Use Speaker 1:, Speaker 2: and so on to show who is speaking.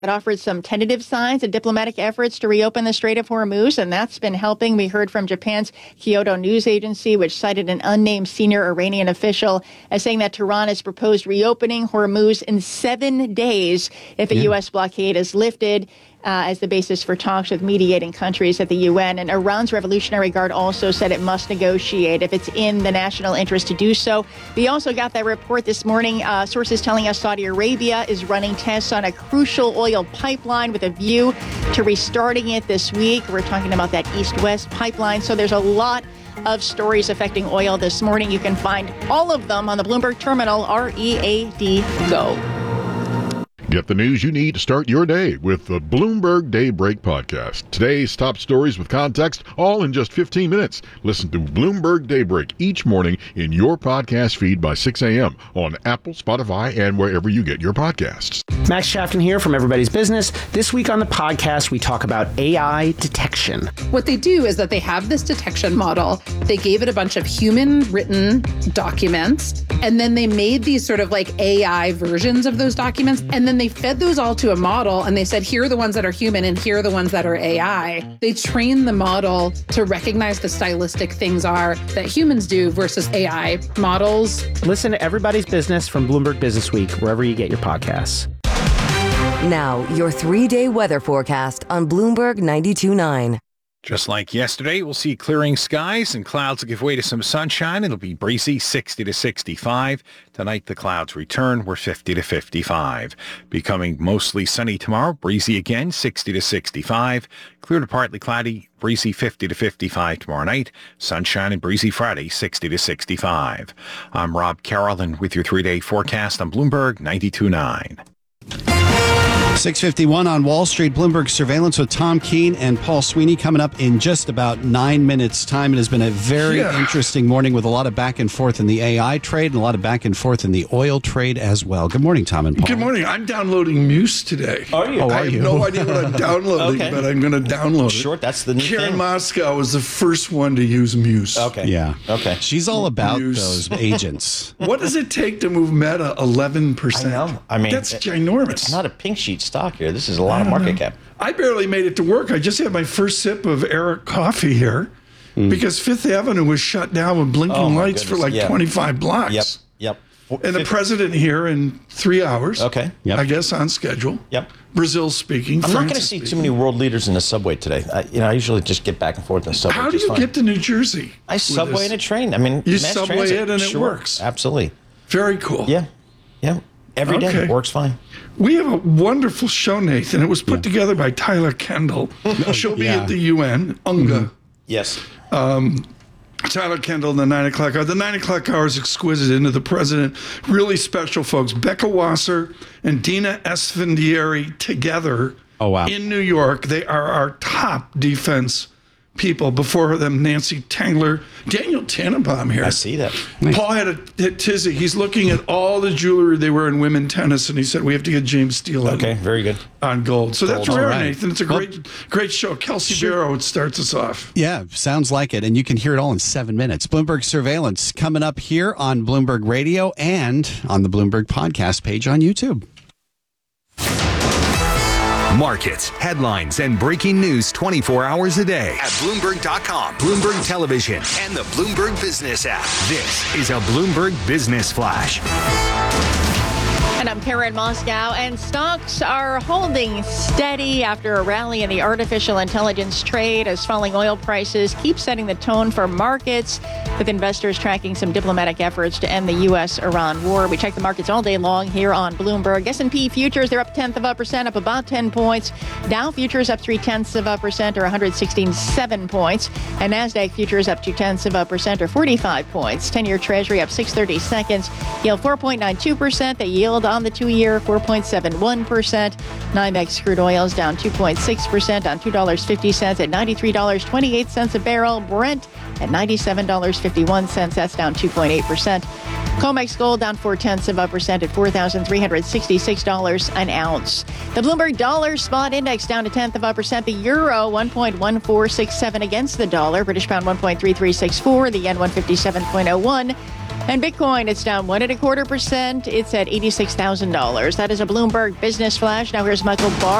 Speaker 1: It offered some tentative signs of diplomatic efforts to reopen the Strait of Hormuz, and that's been helping. We heard from Japan's Kyodo News Agency, which cited an unnamed senior Iranian official as saying that Tehran has proposed reopening Hormuz in 7 days if a U.S. blockade is lifted. As the basis for talks with mediating countries at the UN. And Iran's Revolutionary Guard also said it must negotiate if it's in the national interest to do so. We also got that report this morning. Sources telling us Saudi Arabia is running tests on a crucial oil pipeline with a view to restarting it this week. We're talking about that east-west pipeline. So there's a lot of stories affecting oil this morning. You can find all of them on the Bloomberg Terminal, READ Go.
Speaker 2: Get the news you need to start your day with the Bloomberg Daybreak podcast. Today's top stories with context, all in just 15 minutes. Listen to Bloomberg Daybreak each morning in your podcast feed by 6 a.m. on Apple, Spotify, and wherever you get your podcasts.
Speaker 3: Max Shafton here from Everybody's Business. This week on the podcast, we talk about AI detection.
Speaker 4: What they do is that they have this detection model. They gave it a bunch of human-written documents, and then they made these sort of like AI versions of those documents, and then they fed those all to a model, and they said, here are the ones that are human, and here are the ones that are AI. They train the model to recognize the stylistic things are that humans do versus AI models.
Speaker 3: Listen to Everybody's Business from Bloomberg Business Week, wherever you get your podcasts.
Speaker 5: Now, your 3-day weather forecast on Bloomberg 92.9.
Speaker 6: Just like yesterday, we'll see clearing skies and clouds give way to some sunshine. It'll be breezy, 60 to 65. Tonight, the clouds return. We're 50 to 55. Becoming mostly sunny tomorrow. Breezy again, 60 to 65. Clear to partly cloudy, breezy, 50 to 55 tomorrow night. Sunshine and breezy Friday, 60 to 65. I'm Rob Carroll, with your 3-day forecast on Bloomberg 92.9.
Speaker 7: 6:51 on Wall Street. Bloomberg Surveillance with Tom Keene and Paul Sweeney coming up in just about 9 minutes' time. It has been a very interesting morning with a lot of back and forth in the AI trade and a lot of back and forth in the oil trade as well. Good morning, Tom and Paul.
Speaker 8: Good morning. I'm downloading Muse today.
Speaker 9: Are you?
Speaker 8: I have no idea what I'm downloading, but I'm going to download it.
Speaker 9: Sure, that's the new
Speaker 8: Karen
Speaker 9: thing.
Speaker 8: Moscow was the first one to use Muse.
Speaker 9: Okay.
Speaker 7: Yeah.
Speaker 9: Okay.
Speaker 7: She's all about those agents.
Speaker 8: What does it take to move Meta 11%?
Speaker 9: I know. I mean,
Speaker 8: that's ginormous.
Speaker 9: It's not a pink sheet stock here. This is a lot of market cap.
Speaker 8: I barely made it to work. I just had my first sip of Eric coffee here because Fifth Avenue was shut down with blinking lights for like 25 blocks.
Speaker 9: Yep.
Speaker 8: And the president here in 3 hours.
Speaker 9: Okay.
Speaker 8: I guess on schedule.
Speaker 9: Yep.
Speaker 8: Brazil's speaking.
Speaker 9: I'm not going to see too many world leaders in the subway today. I usually just get back and forth in the subway.
Speaker 8: How do you get to New Jersey?
Speaker 9: I subway and a train. I mean,
Speaker 8: you
Speaker 9: mass
Speaker 8: subway
Speaker 9: transit.
Speaker 8: it and it
Speaker 9: Sure.
Speaker 8: works.
Speaker 9: Absolutely.
Speaker 8: Very cool.
Speaker 9: Yeah. Every day it works fine.
Speaker 8: We have a wonderful show, Nathan. It was put together by Tyler Kendall. She'll be at the UN, UNGA.
Speaker 9: Yes.
Speaker 8: Tyler Kendall in the 9 o'clock hour. The 9 o'clock hour is exquisite into the president. Really special folks. Becca Wasser and Dina Esfandiari together in New York. They are our top defense people. Before them, Nancy Tangler, Daniel Tannenbaum here.
Speaker 9: I see that.
Speaker 8: Paul had a tizzy. He's looking at all the jewelry they wear in women tennis, and he said, we have to get James Steele
Speaker 9: very good.
Speaker 8: on gold. So that's rare,
Speaker 7: right.
Speaker 8: Nathan. It's a great show. Kelsey Barrow starts us off.
Speaker 7: Yeah, sounds like it. And you can hear it all in 7 minutes. Bloomberg Surveillance coming up here on Bloomberg Radio and on the Bloomberg podcast page on YouTube.
Speaker 10: Markets, headlines, and breaking news 24 hours a day at Bloomberg.com, Bloomberg Television, and the Bloomberg Business app. This is a Bloomberg Business Flash.
Speaker 1: And I'm Karen Moscow, and stocks are holding steady after a rally in the artificial intelligence trade as falling oil prices keep setting the tone for markets, with investors tracking some diplomatic efforts to end the U.S.-Iran war. We check the markets all day long here on Bloomberg. S&P futures, they're up 0.1%, up about 10 points. Dow futures up 0.3%, or 167 points. And NASDAQ futures up 0.2%, or 45 points. 10-year Treasury up 6/32, yield 4.92%. The yield on the 2-year, 4.71%. NYMEX crude oils down 2.6% on $2.50 at $93.28 a barrel. Brent at $97.51. That's down 2.8%. COMEX gold down 0.4% at $4,366 an ounce. The Bloomberg Dollar Spot Index down 0.1%. The euro 1.1467 against the dollar. British pound 1.3364. The yen 157.01. And Bitcoin, it's down 1.25%. It's at $86,000. That is a Bloomberg Business Flash. Now here's Michael Barr.